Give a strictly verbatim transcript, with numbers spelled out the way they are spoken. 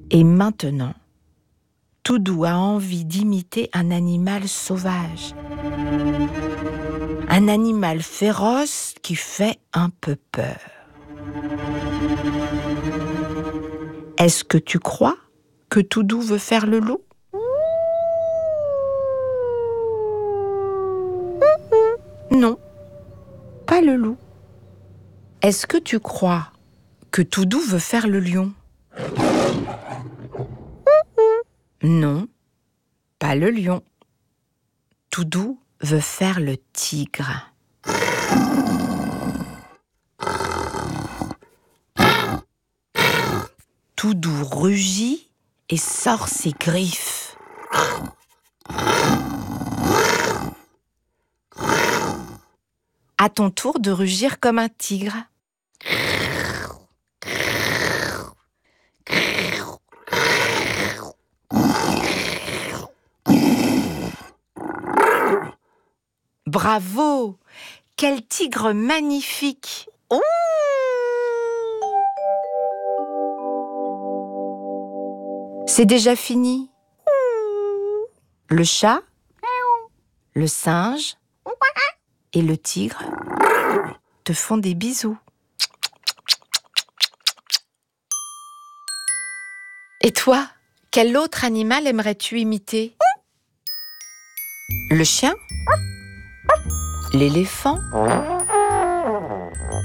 Et maintenant, Toudou a envie d'imiter un animal sauvage. Un animal féroce qui fait un peu peur. Est-ce que tu crois que Toudou veut faire le loup ? Non, pas le loup. Est-ce que tu crois que Toudou veut faire le lion ? Non, pas le lion. Toudou veut faire le tigre. Toudou rugit et sort ses griffes. À ton tour de rugir comme un tigre. Bravo! Quel tigre magnifique! Ouh! C'est déjà fini. Le chat, le singe et le tigre te font des bisous. Et toi, quel autre animal aimerais-tu imiter ? Le chien ? L'éléphant ? La poule ?